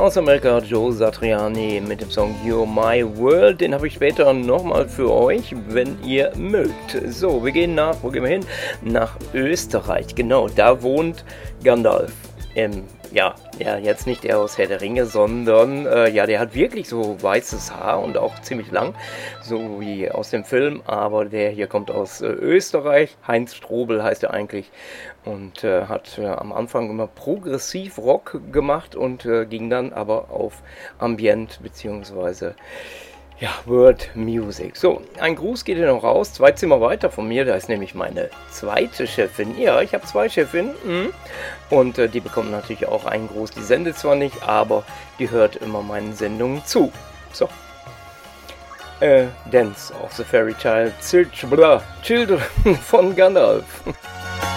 aus Amerika, Joe Satriani mit dem Song You're My World. Den habe ich später nochmal für euch, wenn ihr mögt. So, wir gehen wo gehen wir hin? Nach Österreich. Genau, da wohnt Gandalf. Jetzt nicht der aus Herr der Ringe, sondern der hat wirklich so weißes Haar und auch ziemlich lang, so wie aus dem Film, aber der hier kommt aus Österreich. Heinz Strobel heißt er eigentlich und hat am Anfang immer Progressiv-Rock gemacht und ging dann aber auf Ambient bzw. World Music. So, ein Gruß geht hier noch raus. 2 Zimmer weiter von mir, da ist nämlich meine zweite Chefin. Ja, ich habe 2 Chefinnen. Und die bekommen natürlich auch einen Gruß. Die sendet zwar nicht, aber die hört immer meinen Sendungen zu. So. Dance of the Fairy Child Children von Gandalf.